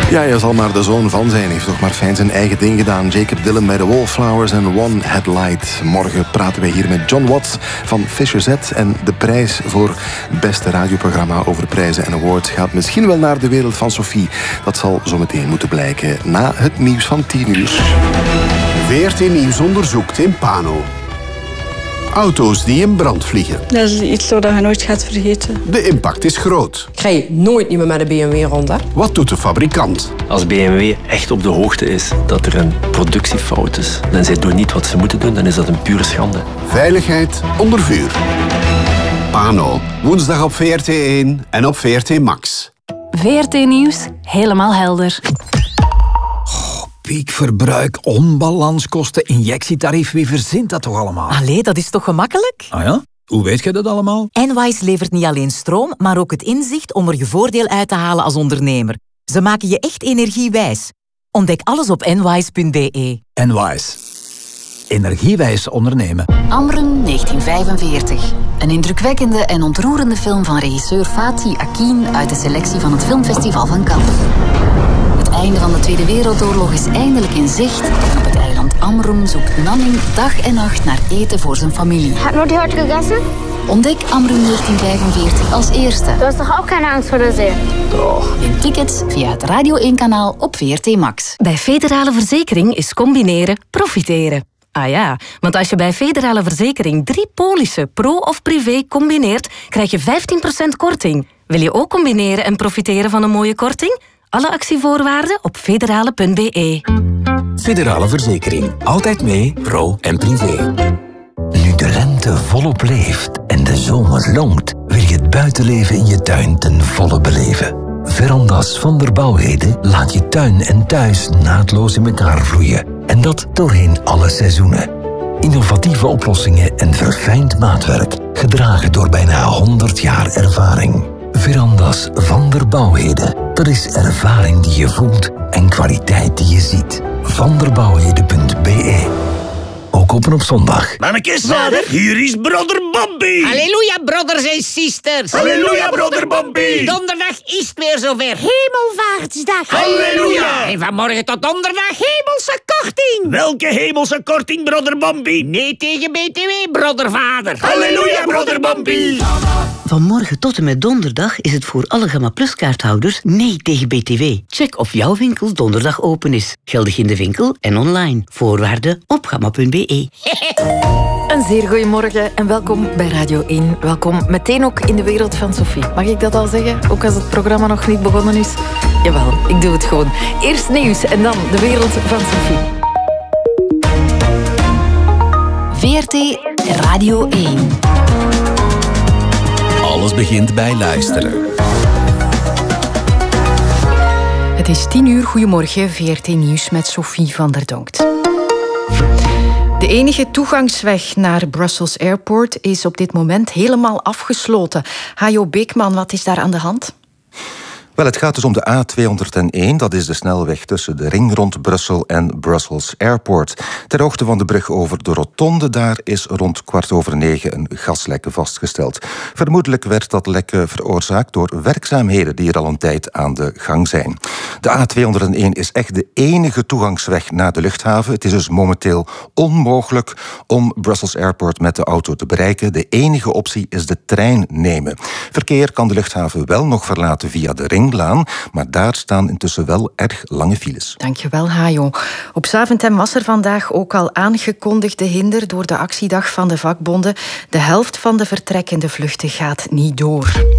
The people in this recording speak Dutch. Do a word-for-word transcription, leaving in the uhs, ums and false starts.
Ja, je zal maar de zoon van zijn. Heeft toch maar fijn zijn eigen ding gedaan. Jacob Dylan bij de Wallflowers en One Headlight. Morgen praten wij hier met John Watts van Fisher Z. En de prijs voor beste radioprogramma over prijzen en awards gaat misschien wel naar de wereld van Sophie. Dat zal zo meteen moeten blijken na het nieuws van tien uur. V R T Nieuws onderzoekt in Pano. Auto's die in brand vliegen. Dat is iets dat je nooit gaat vergeten. De impact is groot. Ik rij nooit niet meer met een B M W rond, hè? Wat doet de fabrikant? Als B M W echt op de hoogte is dat er een productiefout is en zij doen niet wat ze moeten doen, dan is dat een pure schande. Veiligheid onder vuur. Pano, woensdag op V R T één en op V R T Max. V R T Nieuws, helemaal helder. Piekverbruik, onbalanskosten, injectietarief. Wie verzint dat toch allemaal? Allee, dat is toch gemakkelijk? Ah ja? Hoe weet je dat allemaal? Enwise levert niet alleen stroom, maar ook het inzicht om er je voordeel uit te halen als ondernemer. Ze maken je echt energiewijs. Ontdek alles op enwise punt b e. Enwise. Energiewijs ondernemen. Amrum negentien vijfenveertig. Een indrukwekkende en ontroerende film van regisseur Fatih Akin uit de selectie van het Filmfestival van Cannes. Het einde van de Tweede Wereldoorlog is eindelijk in zicht. En op het eiland Amrum zoekt Nanning dag en nacht naar eten voor zijn familie. Hat Mutti heute gegessen? Ontdek Amrum negentien vijfenveertig als eerste. Du hast doch auch keine Angst vor der See. Toch. In tickets via het Radio één kanaal op V R T Max. Bij Federale Verzekering is combineren profiteren. Ah ja, want als je bij Federale Verzekering drie polissen, pro of privé, combineert, krijg je vijftien procent korting. Wil je ook combineren en profiteren van een mooie korting? Alle actievoorwaarden op federale punt b e. Federale Verzekering. Altijd mee, pro en privé. Nu de lente volop leeft en de zomer longt, wil je het buitenleven in je tuin ten volle beleven. Verandas van der Bouwheden laat je tuin en thuis naadloos in elkaar vloeien. En dat doorheen alle seizoenen. Innovatieve oplossingen en verfijnd maatwerk, gedragen door bijna honderd jaar ervaring. Verandas van der Bouwheden. Dat is ervaring die je voelt en kwaliteit die je ziet. vanderbouwheden punt b e. Ook open op zondag. Mannekes, vader, hier is broder Bambi. Halleluja, brothers en sisters. Halleluja, broder Bambi. Donderdag is het weer zover. Hemelvaartsdag. Halleluja. En van morgen tot donderdag hemelse korting. Welke hemelse korting, broder Bambi? Nee tegen B T W, broder vader. Halleluja, broder Bambi. Van morgen tot en met donderdag is het voor alle Gamma Plus kaarthouders nee tegen B T W. Check of jouw winkel donderdag open is. Geldig in de winkel en online. Voorwaarden op gamma punt b e. Een zeer goeiemorgen en welkom bij Radio één. Welkom meteen ook in de wereld van Sophie. Mag ik dat al zeggen? Ook als het programma nog niet begonnen is? Jawel, ik doe het gewoon. Eerst nieuws en dan de wereld van Sophie. V R T Radio één. Alles begint bij luisteren. Het is tien uur, goedemorgen, V R T Nieuws met Sophie van der Donkt. De enige toegangsweg naar Brussels Airport is op dit moment helemaal afgesloten. Hajo Beekman, wat is daar aan de hand? Wel, het gaat dus om de A tweehonderdéén. Dat is de snelweg tussen de ring rond Brussel en Brussels Airport. Ter hoogte van de brug over de rotonde daar is rond kwart over negen een gaslek vastgesteld. Vermoedelijk werd dat lek veroorzaakt door werkzaamheden die er al een tijd aan de gang zijn. De A tweehonderdéén is echt de enige toegangsweg naar de luchthaven. Het is dus momenteel onmogelijk om Brussels Airport met de auto te bereiken. De enige optie is de trein nemen. Verkeer kan de luchthaven wel nog verlaten via de ring. Maar daar staan intussen wel erg lange files. Dankjewel, Hajo. Op Zaventem was er vandaag ook al aangekondigde hinder door de actiedag van de vakbonden. De helft van de vertrekkende vluchten gaat niet door.